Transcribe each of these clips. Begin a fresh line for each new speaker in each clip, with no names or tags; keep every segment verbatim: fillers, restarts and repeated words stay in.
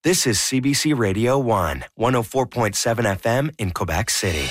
This is C B C Radio one, one oh four point seven F M in Quebec City.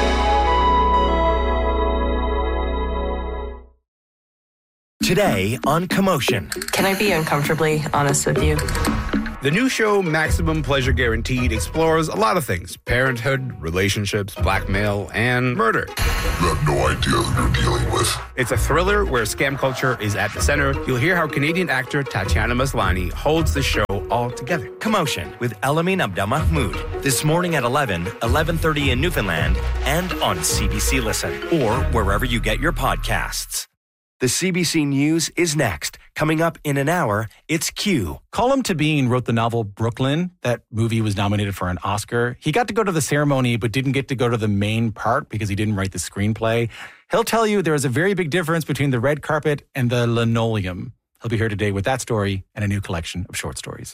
Today on Commotion.
Can I be uncomfortably honest with you?
The new show, Maximum Pleasure Guaranteed, explores a lot of things. Parenthood, relationships, blackmail, and murder.
You have no idea who you're dealing with.
It's a thriller where scam culture is at the center. You'll hear how Canadian actor Tatiana Maslany holds the show all together.
Commotion with Elamine Abdelmahmoud. This morning at eleven, eleven thirty in Newfoundland, and on C B C Listen, or wherever you get your podcasts. The C B C News is next. Coming up in an hour, it's Q.
Colm Tóibín wrote the novel Brooklyn. That movie was nominated for an Oscar. He got to go to the ceremony, but didn't get to go to the main part because he didn't write the screenplay. He'll tell you there is a very big difference between the red carpet and the linoleum. He'll be here today with that story and a new collection of short stories.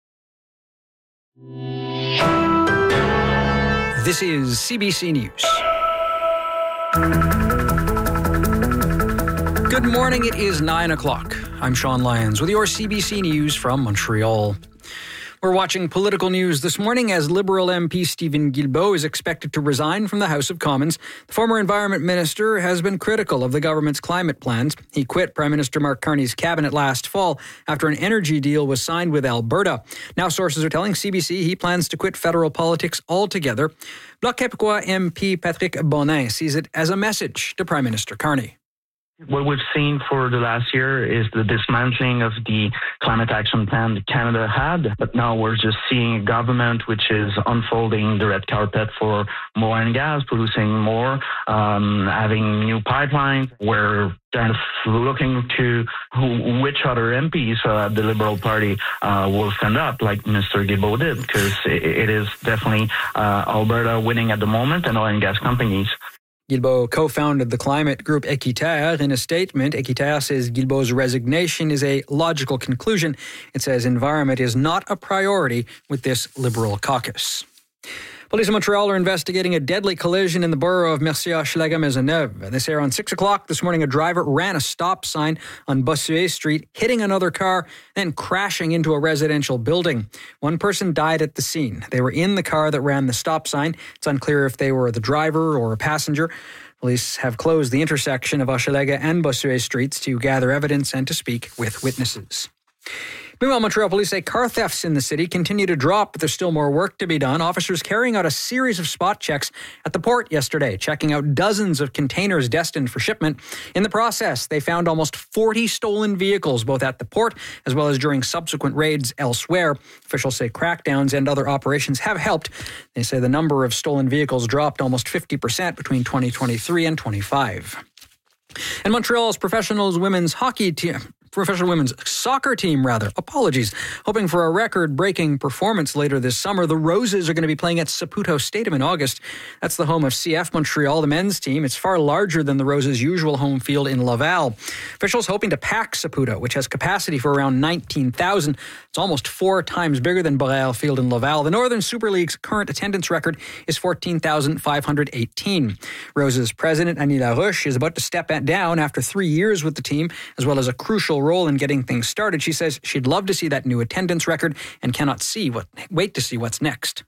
This is C B C News. Good morning, it is nine o'clock. I'm Sean Lyons with your C B C News from Montreal. We're watching political news this morning as Liberal M P Stephen Guilbeault is expected to resign from the House of Commons. The former Environment Minister has been critical of the government's climate plans. He quit Prime Minister Mark Carney's cabinet last fall after an energy deal was signed with Alberta. Now sources are telling C B C he plans to quit federal politics altogether. Bloc Québécois M P Patrick Bonin sees it as a message to Prime Minister Carney.
What we've seen for the last year is the dismantling of the climate action plan that Canada had, but now we're just seeing a government which is unfolding the red carpet for more oil and gas, producing more, um, having new pipelines. We're kind of looking to who, which other M Ps uh, the Liberal Party uh, will stand up, like Mister Guilbeault did, because it, it is definitely uh, Alberta winning at the moment and oil and gas companies.
Guilbeault co-founded the climate group Équiterre. In a statement, Équiterre says Guilbeault's resignation is a logical conclusion. It says environment is not a priority with this Liberal caucus. Police in Montreal are investigating a deadly collision in the borough of Mercier-Hochelaga-Maisonneuve. This air on six o'clock this morning, a driver ran a stop sign on Bossuet Street, hitting another car, then crashing into a residential building. One person died at the scene. They were in the car that ran the stop sign. It's unclear if they were the driver or a passenger. Police have closed the intersection of Hochelaga and Bossuet Streets to gather evidence and to speak with witnesses. Meanwhile, Montreal police say car thefts in the city continue to drop, but there's still more work to be done. Officers carrying out a series of spot checks at the port yesterday, checking out dozens of containers destined for shipment. In the process, they found almost forty stolen vehicles, both at the port as well as during subsequent raids elsewhere. Officials say crackdowns and other operations have helped. They say the number of stolen vehicles dropped almost fifty percent between twenty twenty-three and twenty-five. And Montreal's professional women's hockey team... Professional women's soccer team, rather. Apologies. Hoping for a record-breaking performance later this summer, the Roses are going to be playing at Saputo Stadium in August. That's the home of C F Montreal, the men's team. It's far larger than the Roses' usual home field in Laval. Officials hoping to pack Saputo, which has capacity for around nineteen thousand. It's almost four times bigger than Boréal Field in Laval. The Northern Super League's current attendance record is fourteen thousand five hundred eighteen. Roses president Annie Larouche is about to step down after three years with the team, as well as a crucial role in getting things started. She says she'd love to see that new attendance record and cannot see what wait to see what's next.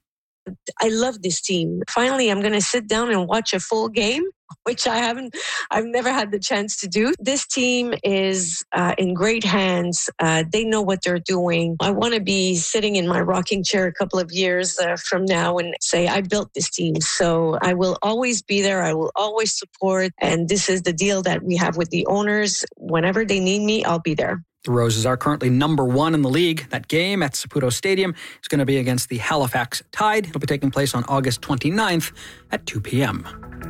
I love this team. Finally, I'm going to sit down and watch a full game, which I haven't, I've never had the chance to do. This team is uh, in great hands. Uh, they know what they're doing. I want to be sitting in my rocking chair a couple of years uh, from now and say, I built this team. So I will always be there. I will always support. And this is the deal that we have with the owners. Whenever they need me, I'll be there.
The Roses are currently number one in the league. That game at Saputo Stadium is going to be against the Halifax Tide. It'll be taking place on August twenty-ninth at two p.m.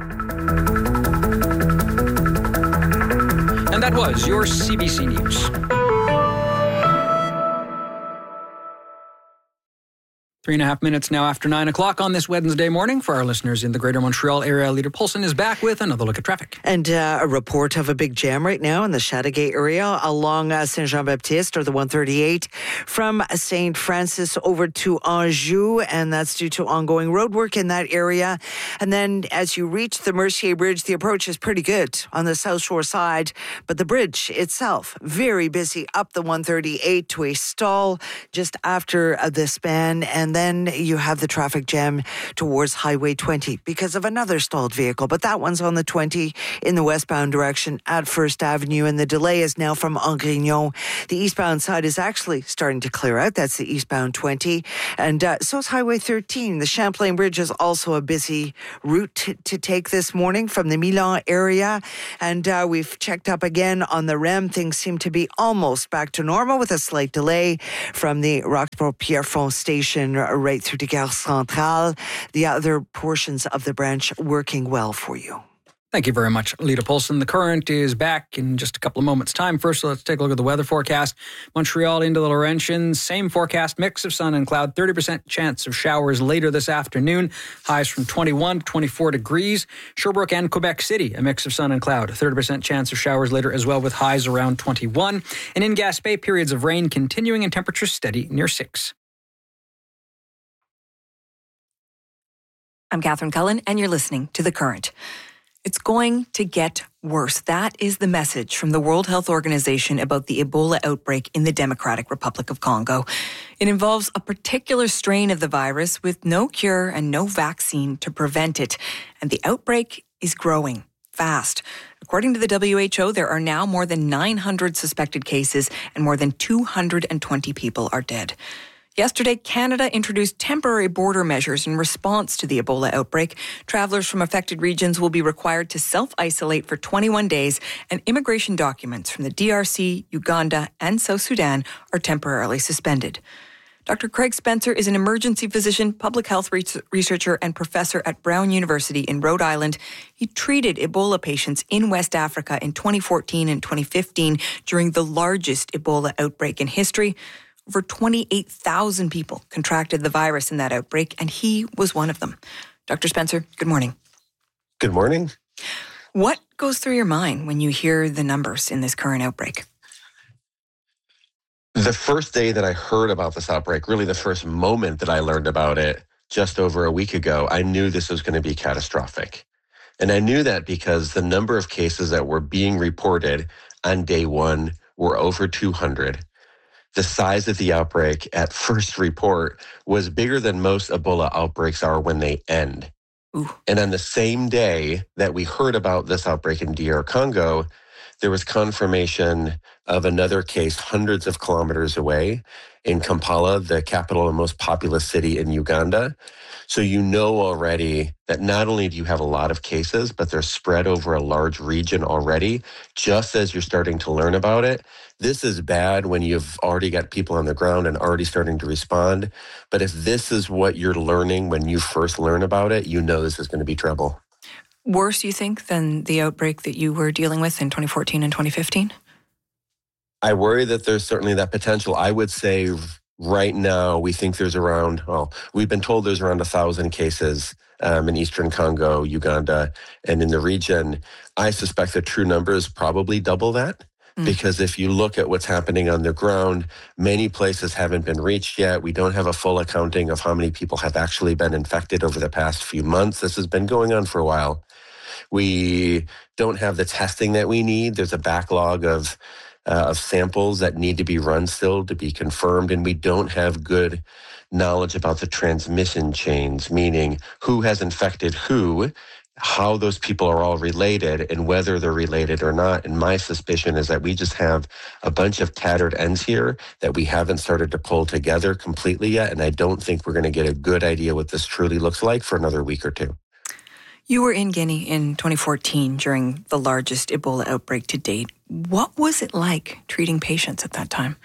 And that was your C B C News. Three and a half minutes now after nine o'clock on this Wednesday morning. For our listeners in the Greater Montreal area, Leader Paulson is back with another look at traffic.
And uh, a report of a big jam right now in the Chateauguay area along uh, Saint-Jean-Baptiste, or the one thirty-eight, from Saint Francis over to Anjou, and that's due to ongoing roadwork in that area. And then as you reach the Mercier Bridge, the approach is pretty good on the South Shore side, but the bridge itself, very busy up the one thirty-eight to a stall just after uh, the span, and then you have the traffic jam towards Highway twenty because of another stalled vehicle. But that one's on the twenty in the westbound direction at First Avenue, and the delay is now from Angrignon. The eastbound side is actually starting to clear out. That's the eastbound twenty. And uh, so is Highway thirteen. The Champlain Bridge is also a busy route to, to take this morning from the Milan area. And uh, we've checked up again on the R E M. Things seem to be almost back to normal with a slight delay from the Roxborough-Pierrefonds station right through to Gare Centrale. The other portions of the branch working well for you.
Thank you very much, Lita Paulson. The current is back in just a couple of moments' time. First, let's take a look at the weather forecast. Montreal into the Laurentians, same forecast, mix of sun and cloud, thirty percent chance of showers later this afternoon. Highs from twenty-one to twenty-four degrees. Sherbrooke and Quebec City, a mix of sun and cloud, thirty percent chance of showers later as well with highs around twenty-one. And in Gaspé, periods of rain continuing and temperatures steady near six.
I'm Catherine Cullen, and you're listening to The Current. It's going to get worse. That is the message from the World Health Organization about the Ebola outbreak in the Democratic Republic of Congo. It involves a particular strain of the virus with no cure and no vaccine to prevent it. And the outbreak is growing fast. According to the W H O, there are now more than nine hundred suspected cases and more than two hundred twenty people are dead. Yesterday, Canada introduced temporary border measures in response to the Ebola outbreak. Travelers from affected regions will be required to self-isolate for twenty-one days, and immigration documents from the D R C, Uganda, and South Sudan are temporarily suspended. Doctor Craig Spencer is an emergency physician, public health researcher, and professor at Brown University in Rhode Island. He treated Ebola patients in West Africa in twenty fourteen and twenty fifteen during the largest Ebola outbreak in history. Over twenty-eight thousand people contracted the virus in that outbreak, and he was one of them. Doctor Spencer, good morning.
Good morning.
What goes through your mind when you hear the numbers in this current outbreak?
The first day that I heard about this outbreak, really the first moment that I learned about it just over a week ago, I knew this was going to be catastrophic. And I knew that because the number of cases that were being reported on day one were over two hundred. The size of the outbreak at first report was bigger than most Ebola outbreaks are when they end.
Ooh.
And on the same day that we heard about this outbreak in D R Congo, there was confirmation of another case hundreds of kilometers away in Kampala, the capital and most populous city in Uganda. So you know already that not only do you have a lot of cases, but they're spread over a large region already, just as you're starting to learn about it. This is bad when you've already got people on the ground and already starting to respond. But if this is what you're learning when you first learn about it, you know this is going to be trouble.
Worse, you think, than the outbreak that you were dealing with in twenty fourteen and twenty fifteen?
I worry that there's certainly that potential. I would say right now we think there's around, well, we've been told there's around a thousand cases um, in Eastern Congo, Uganda, and in the region. I suspect the true number is probably double that. Mm. Because if you look at what's happening on the ground, many places haven't been reached yet. We don't have a full accounting of how many people have actually been infected over the past few months. This has been going on for a while. We don't have the testing that we need. There's a backlog of uh, of samples that need to be run still to be confirmed, and we don't have good knowledge about the transmission chains, meaning who has infected who, how those people are all related, and whether they're related or not. And my suspicion is that we just have a bunch of tattered ends here that we haven't started to pull together completely yet, and I don't think we're going to get a good idea what this truly looks like for another week or two.
You were in Guinea in twenty fourteen during the largest Ebola outbreak to date. What was it like treating patients at that time?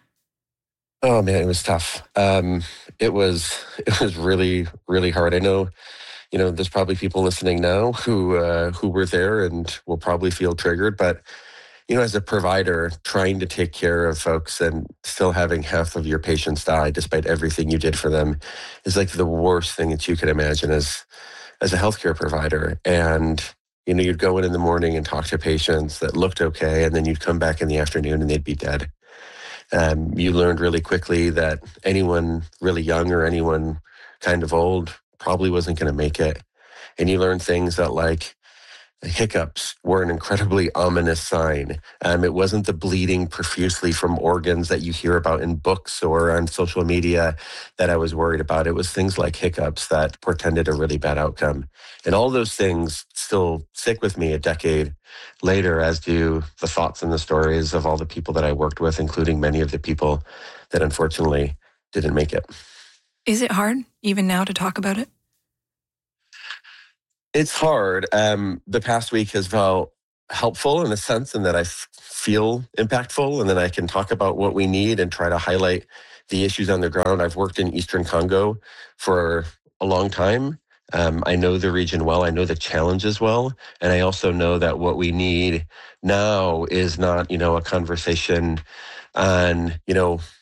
Oh man, it was tough. Um, it was it was really, really hard. I know, you know, there's probably people listening now who uh, who were there and will probably feel triggered, but you know, as a provider, trying to take care of folks and still having half of your patients die despite everything you did for them is like the worst thing that you could imagine as, as a healthcare provider. And, you know, you'd go in in the morning and talk to patients that looked okay, and then you'd come back in the afternoon and they'd be dead. Um, you learned really quickly that anyone really young or anyone kind of old probably wasn't going to make it. And you learned things that, like, hiccups were an incredibly ominous sign. Um, it wasn't the bleeding profusely from organs that you hear about in books or on social media that I was worried about. It was things like hiccups that portended a really bad outcome. And all those things still stick with me a decade later, as do the thoughts and the stories of all the people that I worked with, including many of the people that unfortunately didn't make it.
Is it hard even now to talk about it?
It's hard. Um, the past week has felt helpful in a sense in that I f- feel impactful, and then I can talk about what we need and try to highlight the issues on the ground. I've worked in Eastern Congo for a long time. Um, I know the region well. I know the challenges well. And I also know that what we need now is not, you know, a conversation on, you know,